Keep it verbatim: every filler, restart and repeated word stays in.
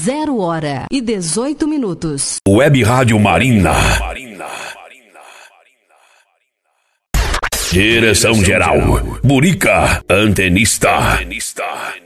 Zero hora e dezoito minutos. Web Rádio Marina. Direção geral, Burica, antenista.